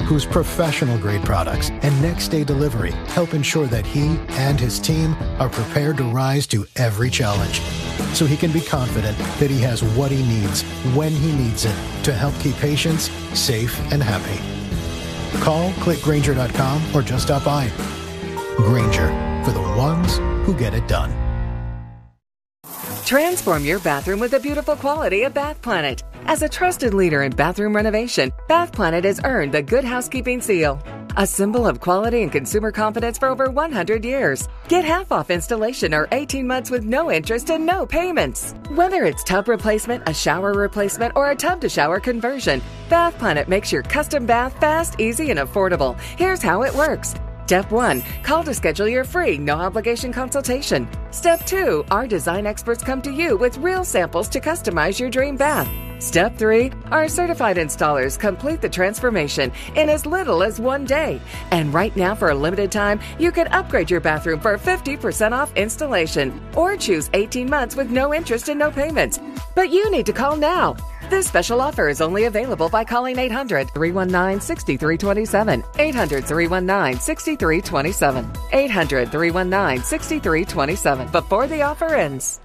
whose professional-grade products and next-day delivery help ensure that he and his team are prepared to rise to every challenge. So he can be confident that he has what he needs when he needs it to help keep patients safe and happy. Call, click Grainger.com, or just stop by. Grainger, for the ones who get it done. Transform your bathroom with the beautiful quality of Bath Planet. As a trusted leader in bathroom renovation, Bath Planet has earned the Good Housekeeping seal, a symbol of quality and consumer confidence for over 100 years. Get half off installation or 18 months with no interest and no payments. Whether it's tub replacement, a shower replacement, or a tub-to-shower conversion, Bath Planet makes your custom bath fast, easy, and affordable. Here's how it works. Step 1, call to schedule your free, no-obligation consultation. Step 2, our design experts come to you with real samples to customize your dream bath. Step 3, our certified installers complete the transformation in as little as 1 day. And right now, for a limited time, you can upgrade your bathroom for 50% off installation or choose 18 months with no interest and no payments. But you need to call now. This special offer is only available by calling 800-319-6327. 800-319-6327. 800-319-6327 before the offer ends.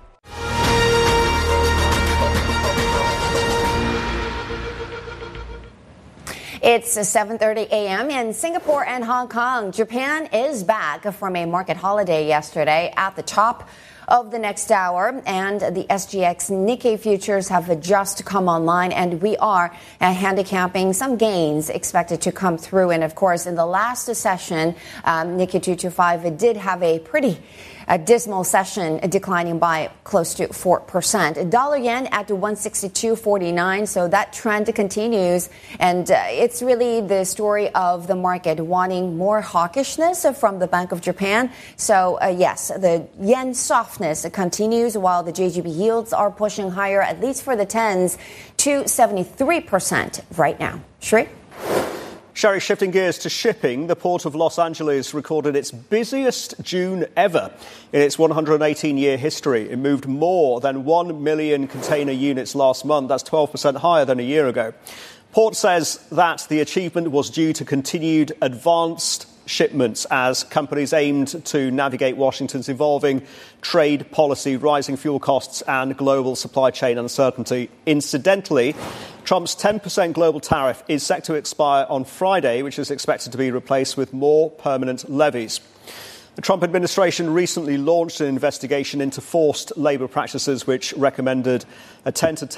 It's 7:30 a.m. in Singapore and Hong Kong. Japan is back from a market holiday yesterday at the top of the next hour, and the SGX Nikkei futures have just come online, and we are handicapping some gains expected to come through. And of course, in the last session, Nikkei 225 did have a pretty dismal session, declining by close to 4%. Dollar yen at 162.49, so that trend continues, and it's really the story of the market wanting more hawkishness from the Bank of Japan. So yes, the yen softness continues while the JGB yields are pushing higher, at least for the 10s, to 73% right now. Shri? Sherry, shifting gears to shipping, the Port of Los Angeles recorded its busiest June ever in its 118-year history. It moved more than 1 million container units last month. That's 12% higher than a year ago. Port says that the achievement was due to continued advanced shipments as companies aimed to navigate Washington's evolving trade policy, rising fuel costs, and global supply chain uncertainty. Incidentally, Trump's 10% global tariff is set to expire on Friday, which is expected to be replaced with more permanent levies. The Trump administration recently launched an investigation into forced labour practices, which recommended a 10 to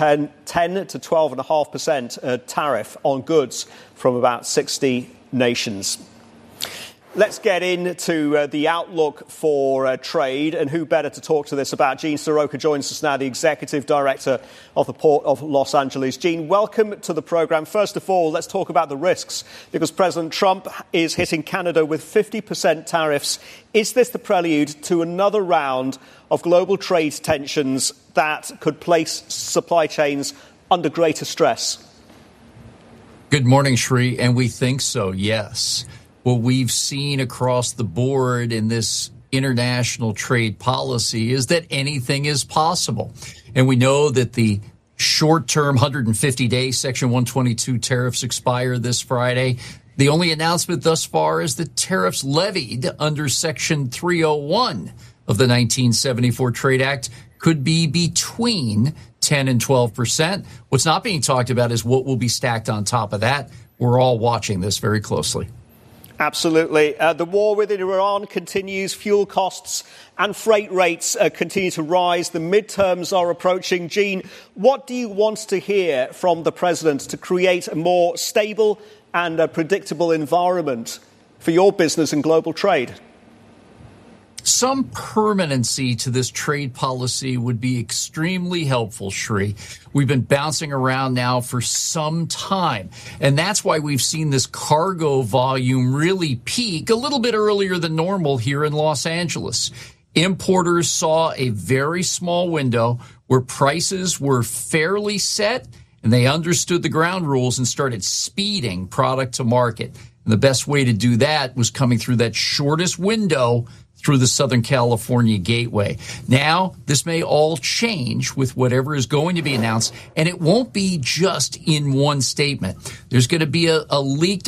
12.5% tariff on goods from about 60 nations. Let's get into the outlook for trade, and who better to talk to this about? Gene Soroka joins us now, the Executive Director of the Port of Los Angeles. Gene, welcome to the programme. First of all, let's talk about the risks, because President Trump is hitting Canada with 50% tariffs. Is this the prelude to another round of global trade tensions that could place supply chains under greater stress? Good morning, Shri, and we think so, yes. What we've seen across the board in this international trade policy is that anything is possible. And we know that the short-term 150-day Section 122 tariffs expire this Friday. The only announcement thus far is that tariffs levied under Section 301 of the 1974 Trade Act could be between 10 and 12%. What's not being talked about is what will be stacked on top of that. We're all watching this very closely. Absolutely. The war within Iran continues. Fuel costs and freight rates continue to rise. The midterms are approaching. Gene, what do you want to hear from the president to create a more stable and predictable environment for your business and global trade? Some permanency to this trade policy would be extremely helpful, Shri. We've been bouncing around now for some time, and that's why we've seen this cargo volume really peak a little bit earlier than normal here in Los Angeles. Importers saw a very small window where prices were fairly set, and they understood the ground rules and started speeding product to market. And the best way to do that was coming through that shortest window through the Southern California gateway. Now, this may all change with whatever is going to be announced, and it won't be just in one statement. There's going to be a leaked